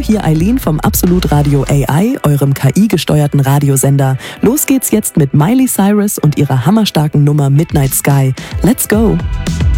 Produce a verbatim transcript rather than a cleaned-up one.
hier Eileen vom Absolut Radio A I, eurem K I-gesteuerten Radiosender. Los geht's jetzt mit Miley Cyrus und ihrer hammerstarken Nummer Midnight Sky. Let's go!